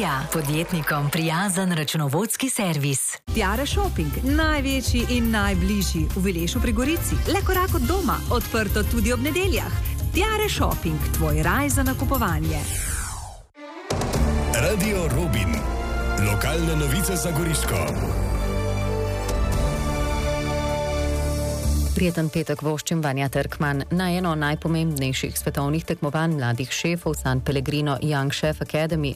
Tja, podjetnikom prijazen računovodski servis. Tiare Shopping, največji in najbližji v Vilešu pri Gorici. Le korak od doma, odprto tudi ob nedeljah. Tiare Shopping, tvoj raj za nakupovanje. Radio Robin. Lokalne novice za Goriško. Prijeten petek voščim Vanja Trkman. Na eno najpomembnejših svetovnih tekmovanj mladih šefov San Pellegrino Young Chef Academy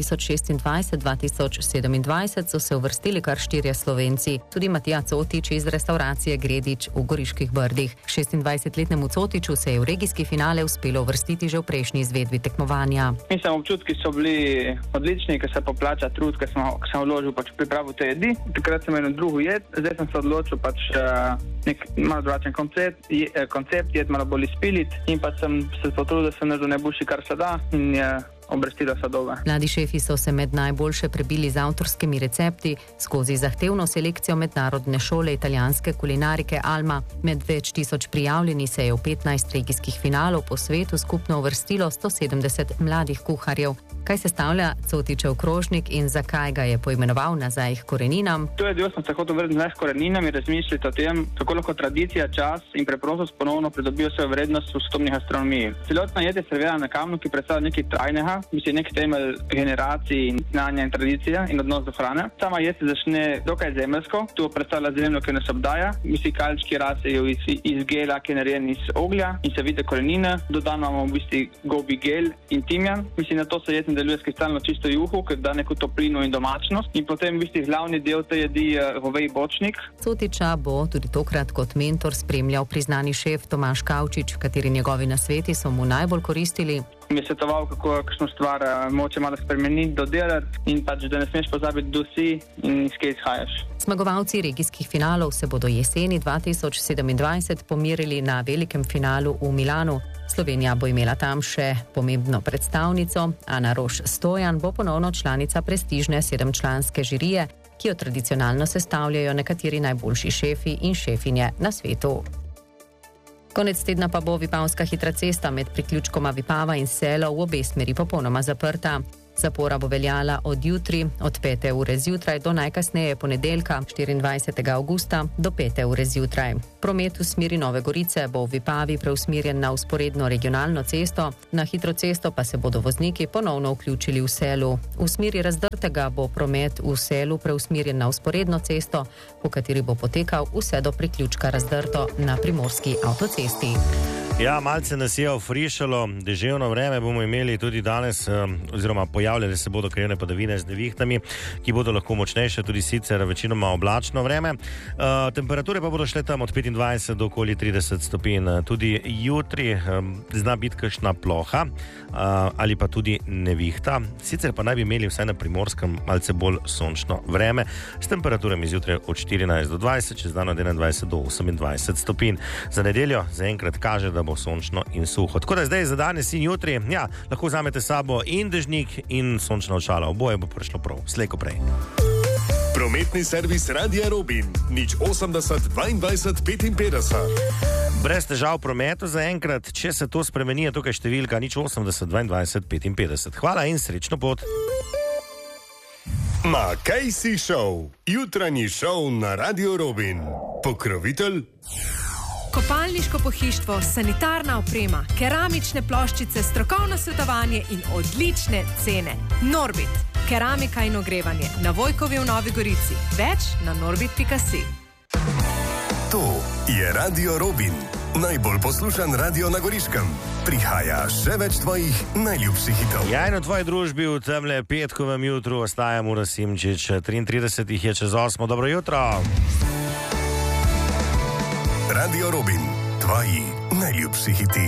2026-2027 so se uvrstili kar 4 Slovenci. Tudi Matija Cotič iz restauracije Gredič v Goriških Brdih. 26-letnemu Cotiču se je v regijski finale uspelo uvrstiti že v prejšnji izvedbi tekmovanja. Mislim, občutki so bili odlični, ker se poplača trud, ker sem vložil v pripravo te jedi. Takrat sem imel drugo jed, zdaj sem se odločil nek malo drugačen koncept, jed malo bolj izpilit in pa sem se potrudil, da sem naredil najboljši, kar se da in je obrestilo sadove. Mladi šefi so se med najboljše prebili z avtorskimi recepti skozi zahtevno selekcijo mednarodne šole italijanske kulinarike Alma. Med več tisoč prijavljeni se je v 15 regijskih finalov po svetu skupno uvrstilo 170 mladih kuharjev. Kaj sestavlja Cotičev krožnik in zakaj ga je poimenoval Nazaj k koreninam? To je del, sem se hotel vrniti nazaj k koreninam in razmišljati o tem, kako lahko tradicija, čas in preprostost ponovno pridobijo svojo vrednost v sodobni gastronomiji. Celotna jed je servirana na kamnu, ki predstavlja nekaj trajnega, mislim, nek temelj generacij in znanja in tradicije in odnos do hrane. Sama jed se začne dokaj zemeljsko, tu predstavlja zemljo, ki nas obdaja, mislim, kalčki rasejo iz gela, ki je narejen iz oglja in se vide korenine, dodano imamo v bistvu gobi gel in timjan, mislim, na to se jed deluje s kristalno čisto juho, ker da neko toplino in domačnost in potem v bistvu glavni del te jedi je goveji bočnik. Cotiča bo tudi tokrat kot mentor spremljal priznani šef Tomaž Kavčič, kateri njegovi nasveti so mu najbolj koristili. Mi je svetoval, kako kakšno stvar moče malo spremeniti, dodelati in pač, da ne smeš pozabiti, kdo si in iz kje izhajaš. Zmagovalci regijskih finalov se bodo jeseni 2027 pomerili na velikem finalu v Milanu. Slovenija bo imela tam še pomembno predstavnico. Ana Roš Stojan bo ponovno članica prestižne 7-članske žirije, ki jo tradicionalno sestavljajo nekateri najboljši šefi in šefinje na svetu. Konec tedna pa bo Vipavska hitra cesta med priključkoma Vipava in Selo v obe smeri popolnoma zaprta. Zapora bo veljala od jutri, od 5. ure zjutraj do najkasneje ponedeljka, 24. avgusta, do 5. ure zjutraj. Promet v smeri Nove Gorice bo v Vipavi preusmerjen na vzporedno regionalno cesto, na hitro cesto pa se bodo vozniki ponovno vključili v Selu. V smeri Razdrtega bo promet v Selu preusmerjen na vzporedno cesto, po kateri bo potekal vse do priključka Razdrto na primorski avtocesti. Ja, malce nas je ofrišalo, deževno vreme bomo imeli tudi danes, oziroma pojavljale se bodo krajevne padavine z nevihtami, ki bodo lahko močnejše, tudi sicer večinoma oblačno vreme. Temperature pa bodo šle tam od 25 do okoli 30 stopinj. Tudi jutri zna biti kakšna ploha ali pa tudi nevihta. Sicer pa naj bi imeli vsaj na Primorskem malce bolj sončno vreme, s temperaturami zjutraj od 14 do 20, čez dan od 21 do 28 stopinj. Za nedeljo zaenkrat kaže, da bo sončno in suho. Tako da zdaj za danes in jutri, ja, lahko vzamete s sabo in dežnik in sončna očala. Oboje bo prišlo prav, slej ko prej. Prometni servis Radia Robin, 080 22 55. Brez težav v prometu zaenkrat, če se to spremeni, je tukaj številka 080 22 55. Hvala in srečno pot. Ma kaj si šov? Jutranji šov na Radio Robin. Pokrovitelj Kopalniško pohištvo, sanitarna oprema, keramične ploščice, strokovno svetovanje in odlične cene. Norbit, keramika in ogrevanje na Vojkovi v Novi Gorici. Več na norbit.si. To je Radio Robin, najbolj poslušan radio na Goriškem. Prihaja še več tvojih najljubših hitov. Ja, in v tvoji družbi v temle petkovem jutru ostaja Mura Simčič. 33 jih je čez 8. Dobro jutro. Radio Robin, tvoji najljubši hiti.